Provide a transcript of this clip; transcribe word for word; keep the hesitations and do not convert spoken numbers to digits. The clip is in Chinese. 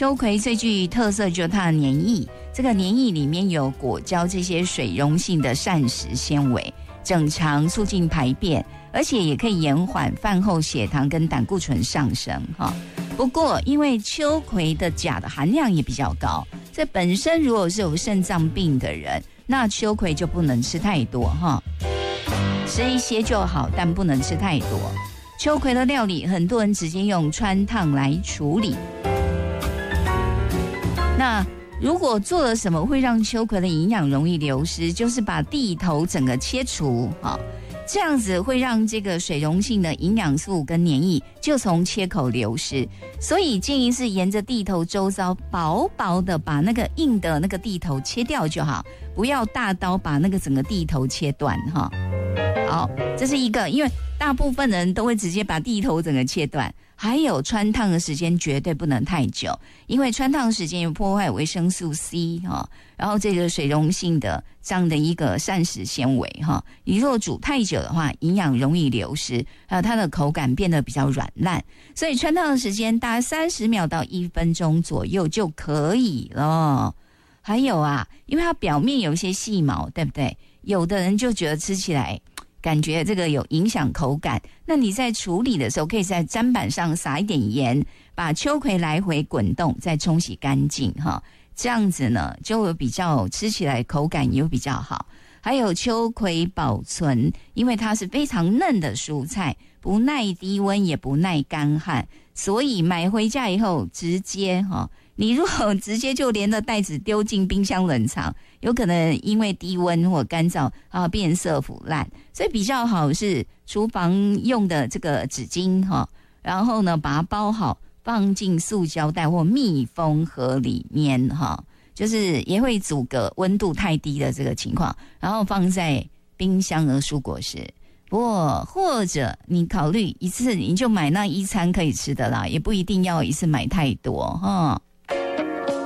秋葵最具特色就是它的黏液，这个黏液里面有果胶这些水溶性的膳食纤维，整肠促进排便，而且也可以延缓饭后血糖跟胆固醇上升哈。不过因为秋葵的钾的含量也比较高，这本身如果是有肾脏病的人，那秋葵就不能吃太多哈，吃一些就好，但不能吃太多。秋葵的料理很多人直接用川烫来处理，那如果做了什么会让秋葵的营养容易流失，就是把蒂头整个切除啊，这样子会让这个水溶性的营养素跟黏液就从切口流失，所以建议是沿着蒂头周遭薄薄的把那个硬的那个蒂头切掉就好，不要大刀把那个整个蒂头切断哈。好，这是一个，因为大部分人都会直接把蒂头整个切断。还有穿烫的时间绝对不能太久，因为穿烫的时间有破坏维生素 C 哈，然后这个水溶性的这样的一个膳食纤维哈，你如果煮太久的话，营养容易流失，还有它的口感变得比较软烂，所以穿烫的时间大概三十秒到一分钟左右就可以了。还有啊，因为它表面有一些细毛，对不对？有的人就觉得吃起来感觉这个有影响口感，那你在处理的时候可以在砧板上撒一点盐，把秋葵来回滚动，再冲洗干净哈，这样子呢就会比较吃起来口感也比较好。还有秋葵保存，因为它是非常嫩的蔬菜，不耐低温也不耐干旱，所以买回家以后直接哈，你如果直接就连着袋子丢进冰箱冷藏，有可能因为低温或干燥啊变色腐烂，所以比较好是厨房用的这个纸巾哈，然后呢把它包好，放进塑胶袋或密封盒里面哈，就是也会阻隔温度太低的这个情况，然后放在冰箱和蔬果室。不过或者你考虑一次你就买那一餐可以吃的啦，也不一定要一次买太多哈。